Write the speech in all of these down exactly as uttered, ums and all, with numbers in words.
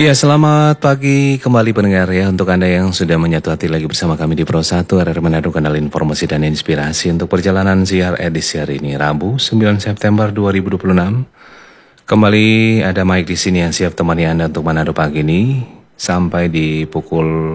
Ya, selamat pagi kembali pendengar ya. Untuk Anda yang sudah menyatu hati lagi bersama kami di Pro satu R R Manado, kanal informasi dan inspirasi untuk perjalanan siar edisi hari ini Rabu sembilan September dua ribu dua puluh enam. Kembali ada Mike di sini yang siap temani Anda untuk Manado pagi ini sampai di pukul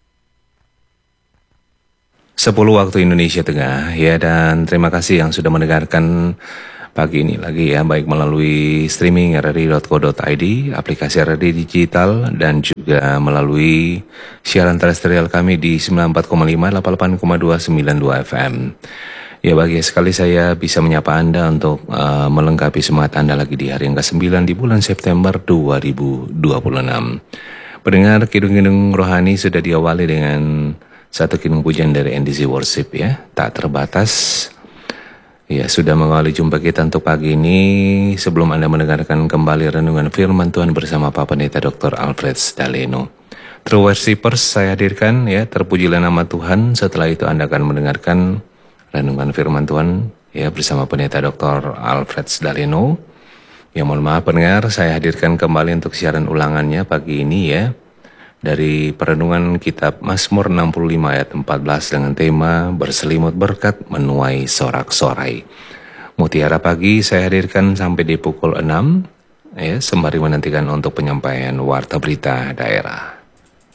sepuluh waktu Indonesia Tengah ya, dan terima kasih yang sudah mendengarkan pagi ini lagi ya, baik melalui streaming r r i dot co dot i d, aplikasi R R I digital, dan juga melalui siaran terestrial kami di sembilan puluh empat koma lima, delapan puluh delapan koma dua, sembilan puluh dua F M. Ya, bahagia sekali saya bisa menyapa Anda untuk uh, melengkapi semangat Anda lagi di hari yang kesembilan di bulan September dua ribu dua puluh enam. Pendengar, kidung-kidung rohani sudah diawali dengan satu kidung pujian dari N D Z Worship ya, tak terbatas. Ya, sudah mengawali jumpa kita untuk pagi ini. Sebelum Anda mendengarkan kembali renungan firman Tuhan bersama Pak Pendeta Doktor Alfred Sdaleno, True Worshippers saya hadirkan ya, terpujilah nama Tuhan. Setelah itu Anda akan mendengarkan renungan firman Tuhan ya bersama Pendeta Doktor Alfred Sdaleno. Ya, mohon maaf pendengar, saya hadirkan kembali untuk siaran ulangannya pagi ini ya, dari perenungan kitab Mazmur enam puluh lima ayat empat belas dengan tema berselimut berkat menuai sorak-sorai. Mutiara pagi saya hadirkan sampai di pukul enam ya, sembari menantikan untuk penyampaian warta berita daerah.